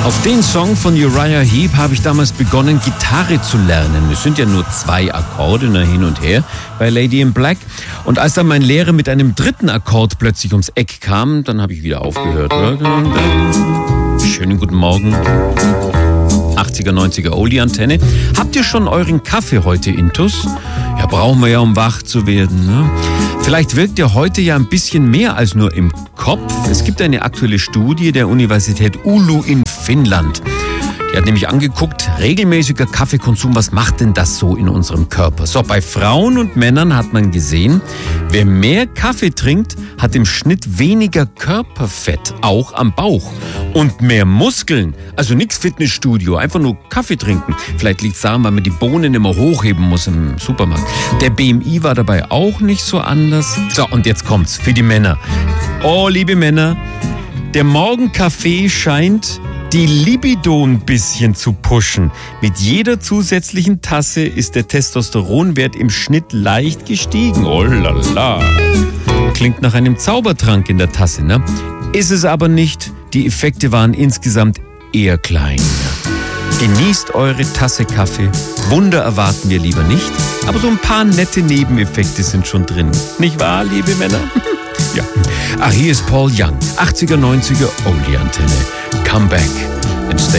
Auf den Song von Uriah Heep habe ich damals begonnen, Gitarre zu lernen. Es sind ja nur 2 Akkorde, hin und her bei Lady in Black. Und als dann mein Lehrer mit einem 3. Akkord plötzlich ums Eck kam, dann habe ich wieder aufgehört. Schönen guten Morgen. 80er, 90er Oldie-Antenne. Habt ihr schon euren Kaffee heute intus? Ja, brauchen wir ja, um wach zu werden. Ne? Vielleicht wirkt ihr heute ja ein bisschen mehr als nur im Kopf. Es gibt eine aktuelle Studie der Universität Oulu in Finnland. Die hat nämlich angeguckt, regelmäßiger Kaffeekonsum, was macht denn das so in unserem Körper? So, bei Frauen und Männern hat man gesehen, wer mehr Kaffee trinkt, hat im Schnitt weniger Körperfett, auch am Bauch. Und mehr Muskeln, also nichts Fitnessstudio, einfach nur Kaffee trinken. Vielleicht liegt es daran, weil man die Bohnen immer hochheben muss im Supermarkt. Der BMI war dabei auch nicht so anders. So, und jetzt kommt's für die Männer. Oh, liebe Männer, der Morgenkaffee scheint die Libido ein bisschen zu pushen. Mit jeder zusätzlichen Tasse ist der Testosteronwert im Schnitt leicht gestiegen. Oh la la. Klingt nach einem Zaubertrank in der Tasse, ne? Ist es aber nicht. Die Effekte waren insgesamt eher klein. Genießt eure Tasse Kaffee. Wunder erwarten wir lieber nicht. Aber so ein paar nette Nebeneffekte sind schon drin. Nicht wahr, liebe Männer? Ja. Ach, hier ist Paul Young. 80er, 90er Oldie-Antenne. Come back and stay